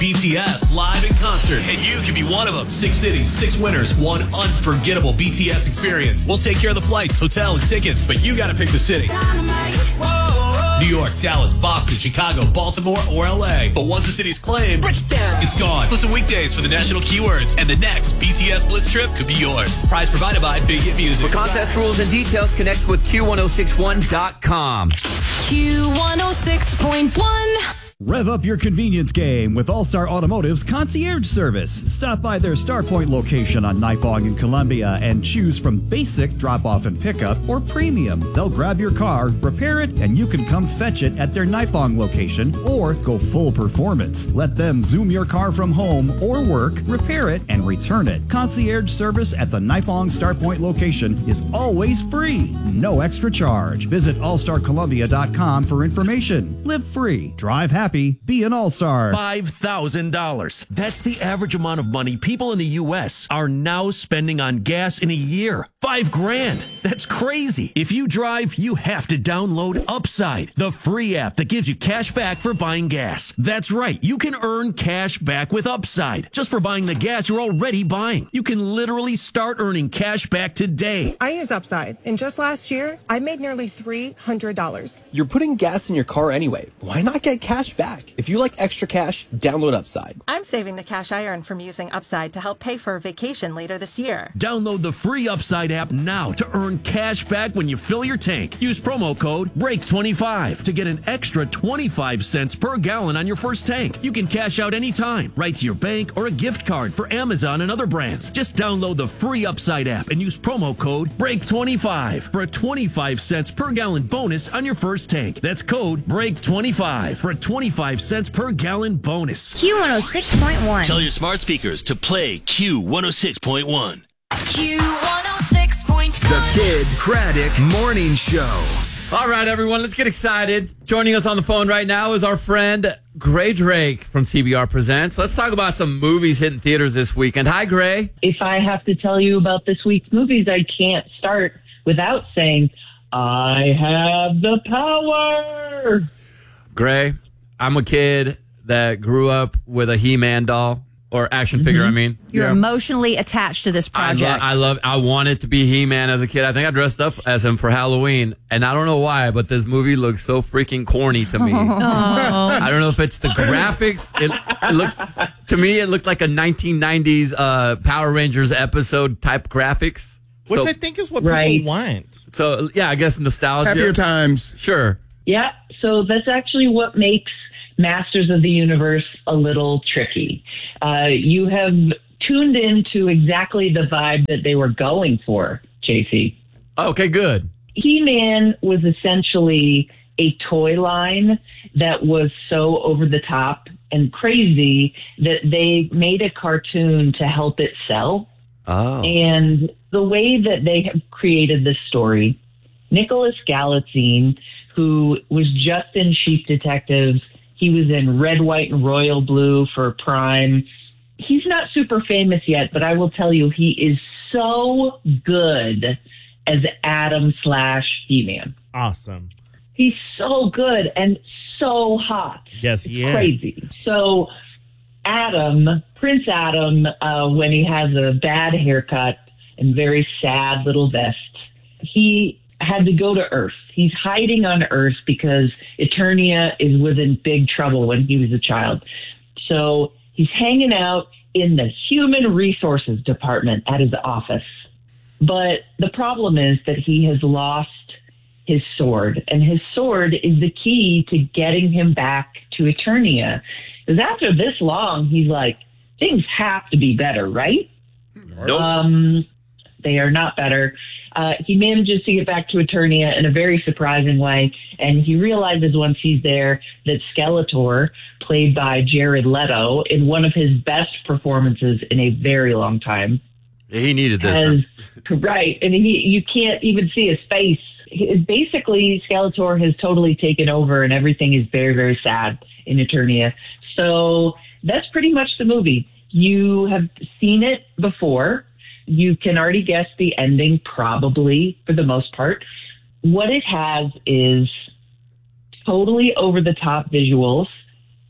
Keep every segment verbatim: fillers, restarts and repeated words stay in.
B T S live in concert, and you can be one of them. Six cities, six winners, one unforgettable B T S experience. We'll take care of the flights, hotel, and tickets, but you got to pick the city. New York, Dallas, Boston, Chicago, Baltimore, or L A. But once the city's claimed, break it down. It's gone. Listen weekdays for the national keywords, and the next B T S Blitz trip could be yours. Prize provided by Big Hit Music. For contest rules and details, connect with Q ten sixty-one dot com. Q one oh six point one. Rev up your convenience game with All-Star Automotive's concierge service. Stop by their Starpoint location on Nipong in Columbia and choose from basic drop-off and pickup or premium. They'll grab your car, repair it, and you can come fetch it at their Nipong location or go full performance. Let them zoom your car from home or work, repair it, and return it. Concierge service at the Nipong Starpoint location is always free. No extra charge. Visit all star columbia dot com for information. Live free. Drive happy. Be an all-star. five thousand dollars. That's the average amount of money people in the U S are now spending on gas in a year. Five grand. That's crazy. If you drive, you have to download Upside, the free app that gives you cash back for buying gas. That's right. You can earn cash back with Upside just for buying the gas you're already buying. You can literally start earning cash back today. I use Upside, and just last year, I made nearly three hundred dollars. You're putting gas in your car anyway. Why not get cash back? If you like extra cash, download Upside. I'm saving the cash I earn from using Upside to help pay for a vacation later this year. Download the free Upside app now to earn cash back when you fill your tank. Use promo code break twenty-five to get an extra twenty-five cents per gallon on your first tank. You can cash out anytime, right to your bank or a gift card for Amazon and other brands. Just download the free Upside app and use promo code break twenty-five for a twenty-five cents per gallon bonus on your first tank. That's code break twenty-five for a twenty-five cents per gallon bonus. Q one oh six point one. Tell your smart speakers to play Q one oh six point one. Q one oh six point one. The Kid Craddock Morning Show. All right, everyone, let's get excited. Joining us on the phone right now is our friend Gray Drake from T B R Presents. Let's talk about some movies hitting theaters this weekend. Hi, Gray. If I have to tell you about this week's movies, I can't start without saying, I have the power. Gray, I'm a kid that grew up with a He-Man doll, or action mm-hmm. figure, I mean. You're yeah. emotionally attached to this project. I, lo- I love, I wanted to be He-Man as a kid. I think I dressed up as him for Halloween, and I don't know why, but this movie looks so freaking corny to me. Oh. I don't know if it's the graphics. It, it looks, to me, it looked like a nineteen nineties uh, Power Rangers episode type graphics. Which so, I think is what right. people want. So, yeah, I guess nostalgia. Happier times. Sure. Yeah, so that's actually what makes Masters of the Universe a little tricky. Uh, you have tuned into exactly the vibe that they were going for, J C. Okay, good. He-Man was essentially a toy line that was so over the top and crazy that they made a cartoon to help it sell. Oh. And the way that they have created this story, Nicholas Galitzine, who was just in Chief Detectives, he was in Red, White, and Royal Blue for Prime. He's not super famous yet, but I will tell you, he is so good as Adam slash He-Man. Awesome. He's so good and so hot. Yes, he is. Crazy. So Adam, Prince Adam, uh, when he has a bad haircut and very sad little vest, he had to go to Earth. He's hiding on Earth because Eternia is within big trouble when he was a child. So he's hanging out in the human resources department at his office. But the problem is that he has lost his sword, and his sword is the key to getting him back to Eternia. Because after this long, he's like, things have to be better, right? Nope. Um, they are not better. Uh, he manages to get back to Eternia in a very surprising way, and he realizes once he's there that Skeletor, played by Jared Leto, in one of his best performances in a very long time, he needed this. has, huh? right, and he, you can't even see his face. He, basically, Skeletor has totally taken over, and everything is very, very sad in Eternia. So that's pretty much the movie. You have seen it before. You can already guess the ending, probably, for the most part. What it has is totally over-the-top visuals,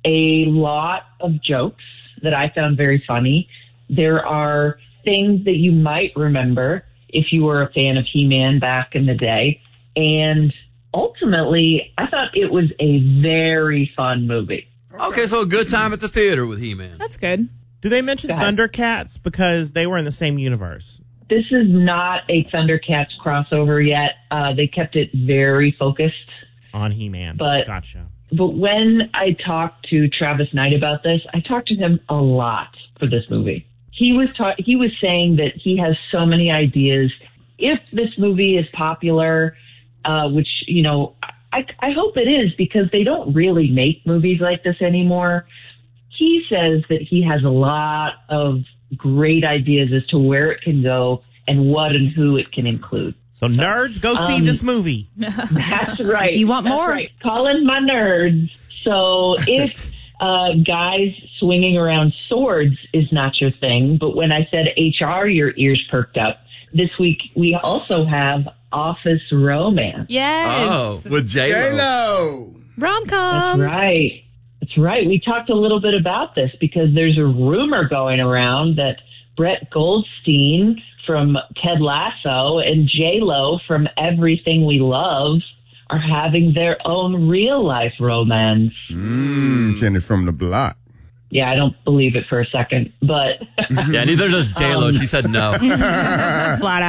a lot of jokes that I found very funny. There are things that you might remember if you were a fan of He-Man back in the day. And ultimately, I thought it was a very fun movie. Okay, so a good time at the theater with He-Man. That's good. Do they mention Thundercats? Because they were in the same universe. This is not a Thundercats crossover yet. Uh, they kept it very focused on He-Man. But, gotcha. But when I talked to Travis Knight about this, I talked to him a lot for this movie. He was ta- he was saying that he has so many ideas. If this movie is popular, uh, which, you know, I, I hope it is, because they don't really make movies like this anymore. He says that he has a lot of great ideas as to where it can go and what and who it can include. So nerds, go see um, this movie. That's right. If you want that's more? Right. Calling my nerds. So if uh, guys swinging around swords is not your thing, but when I said H R, your ears perked up. This week we also have Office Romance. Yes. Oh, with J-Lo. J-Lo. Rom-com. That's right. That's right. We talked a little bit about this because there's a rumor going around that Brett Goldstein from Ted Lasso and J-Lo from Everything We Love are having their own real-life romance. Mmm, Jenny from the block. Yeah, I don't believe it for a second, but... Yeah, neither does J-Lo. Um, she said no. Flat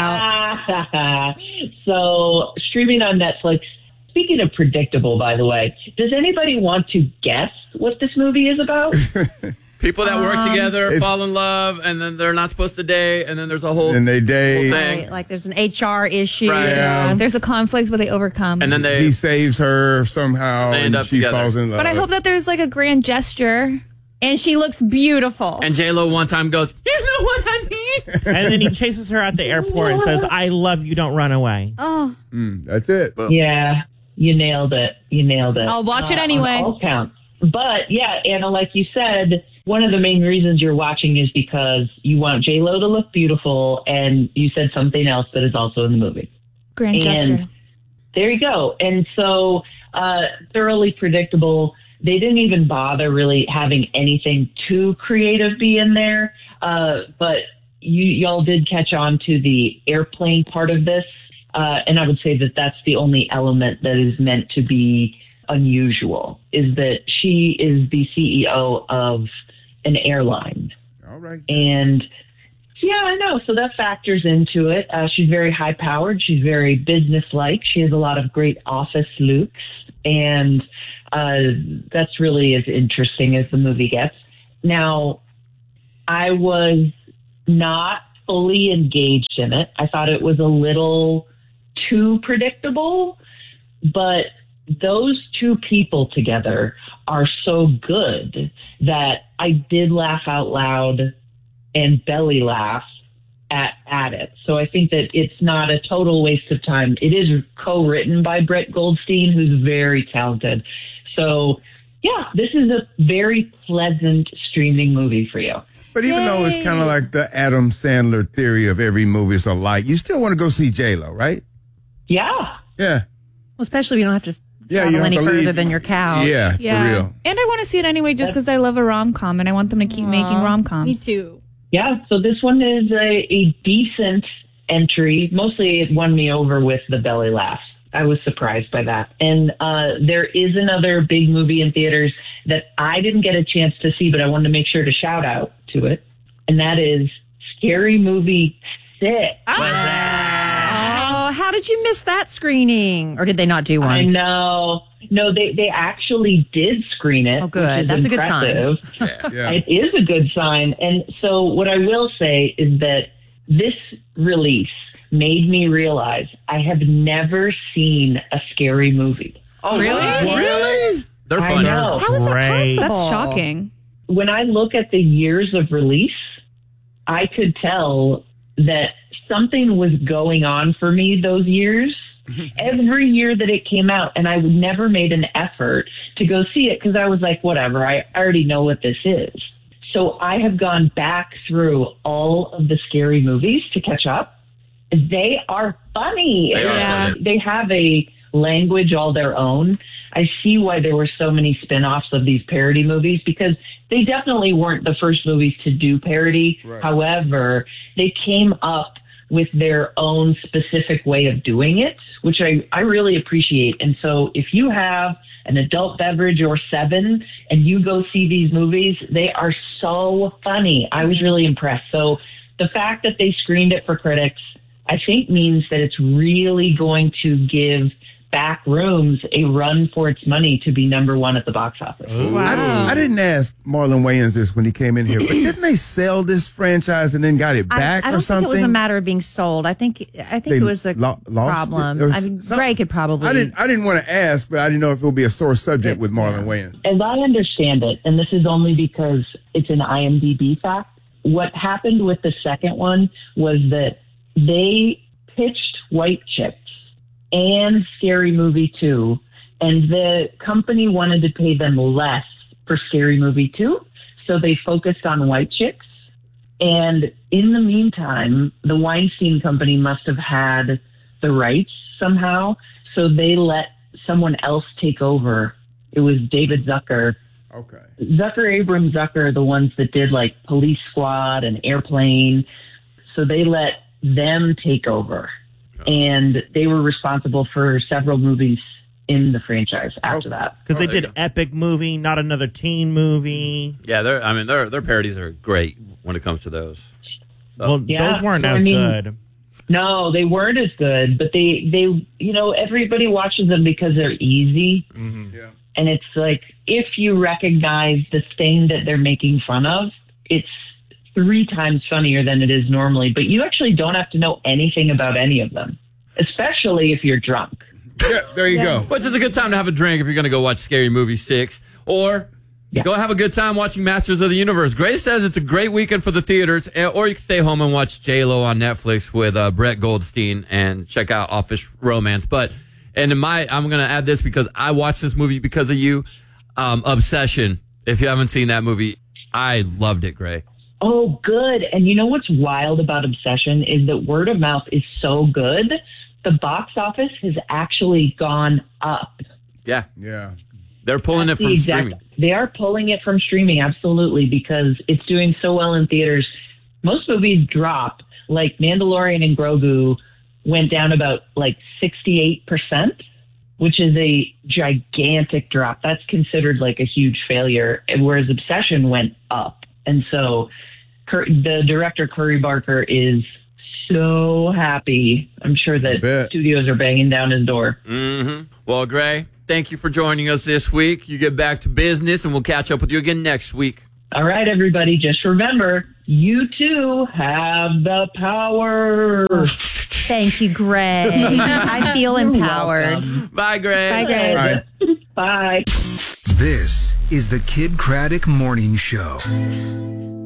out. So, streaming on Netflix. Speaking of predictable, by the way, does anybody want to guess what this movie is about? People that work Um, together, fall in love, and then they're not supposed to date, and then there's a whole, And they whole date. thing. Right, like there's an H R issue. Right. Yeah. There's a conflict, but they overcome. And then they, He saves her somehow, They end and up she together. falls in love. but I hope that there's like a grand gesture. And she looks beautiful. and J-Lo one time goes, you know what I mean? And then he chases her at the airport and says, I love you, don't run away. Oh, Mm, that's it. Yeah, you nailed it. You nailed it. I'll watch it Uh, anyway. on all counts. But yeah, Anna, like you said, one of the main reasons you're watching is because you want J-Lo to look beautiful, and you said something else that is also in the movie. grand And gesture. there you go. And so uh, thoroughly predictable. They didn't even bother really having anything too creative be in there. Uh, but you y'all did catch on to the airplane part of this. Uh, and I would say that that's the only element that is meant to be unusual, is that she is the C E O of an airline. All right. And yeah, I know. So that factors into it. Uh, she's very high powered. She's very business-like. She has a lot of great office looks. And uh, that's really as interesting as the movie gets. Now, I was not fully engaged in it. I thought it was a little too predictable, but those two people together are so good that I did laugh out loud and belly laugh at, at it. So I think that it's not a total waste of time. It is co-written by Brett Goldstein, who's very talented. So yeah, this is a very pleasant streaming movie for you. But even Yay. though it's kind of like the Adam Sandler theory of every movie is alike, you still want to go see J-Lo, right? Yeah. Yeah. Well, especially if you don't have to Yeah, travel you any don't have to further leave. than your couch. Yeah, Yeah. for real. And I want to see it anyway just because I love a rom-com and I want them to keep making rom-coms. Me too. Yeah, so this one is a, a decent entry. Mostly it won me over with the belly laugh. I was surprised by that. And uh, there is another big movie in theaters that I didn't get a chance to see, but I wanted to make sure to shout out to it. And that is Scary Movie six. Oh, how did you miss that screening? Or did they not do one? I know. No, they, they actually did screen it. Oh, good. That's a good sign. Yeah, yeah. It is a good sign. And so what I will say is that this release made me realize I have never seen a scary movie. Oh, Really? Really? They're I funny. know. How is that Great. possible? That's shocking. When I look at the years of release, I could tell that something was going on for me those years. Every year that it came out, and I never made an effort to go see it because I was like, whatever, I already know what this is. So I have gone back through all of the scary movies to catch up. They are funny. They are Yeah. funny. They have a language all their own. I see why there were so many spin-offs of these parody movies, because they definitely weren't the first movies to do parody. Right. However, they came up with their own specific way of doing it, which I, I really appreciate. And so if you have an adult beverage or seven and you go see these movies, they are so funny. I was really impressed. So the fact that they screened it for critics, I think means that it's really going to give Back Rooms a run for its money to be number one at the box office. I, I didn't ask Marlon Wayans this when he came in here, but didn't they sell this franchise and then got it back I, I or don't something? think it was a matter of being sold. I think I think They it was a lo- lost problem. it? Or I mean, some- Greg could probably. I didn't. I didn't want to ask, but I didn't know if it would be a sore subject with Marlon Wayans. As I understand it, and this is only because it's an I M D B fact, what happened with the second one was that they pitched White Chicks and Scary Movie two, and the company wanted to pay them less for Scary Movie two, so they focused on White Chicks. And in the meantime, the Weinstein Company must have had the rights somehow, so they let someone else take over. It was David Zucker. Okay. Zucker, Abrams, Zucker are the ones that did like Police Squad and Airplane, so they let them take over. And they were responsible for several movies in the franchise after that. Because they Oh, there did you go. Epic Movie, Not Another Teen Movie. Yeah, they're. I mean, their their parodies are great when it comes to those. So, Well, Yeah, those weren't I as mean- good. No, they weren't as good, but they, they, you know, everybody watches them because they're easy. Yeah. And it's like, if you recognize the thing that they're making fun of, it's three times funnier than it is normally. But you actually don't have to know anything about any of them, especially if you're drunk. Yeah, there you go. which is a good time to have a drink if you're going to go watch Scary Movie six, or Yeah. go have a good time watching Masters of the Universe. Grace says it's a great weekend for the theaters, eh, or you can stay home and watch J-Lo on Netflix with uh, Brett Goldstein and check out Office Romance. But, and in my, I'm going to add this because I watched this movie because of you, um, Obsession. If you haven't seen that movie, I loved it, Gray. Oh, good. And you know what's wild about Obsession is that word of mouth is so good. The box office has actually gone up. Yeah, Yeah. they're pulling That's it from the exact- streaming. They are pulling it from streaming, absolutely, because it's doing so well in theaters. Most movies drop, like Mandalorian and Grogu went down about like sixty-eight percent, which is a gigantic drop. That's considered like a huge failure, whereas Obsession went up. And so Cur- the director, Curry Barker, is so happy. I'm sure that bet. studios are banging down his door. Mm-hmm. Well, Gray, thank you for joining us this week. You get back to business, and we'll catch up with you again next week. All right, everybody, just remember, you too have the power. Thank you, Greg. I feel empowered. Welcome. Bye, Gray. Bye, Greg. All right. Bye. This is the Kid Craddock Morning Show.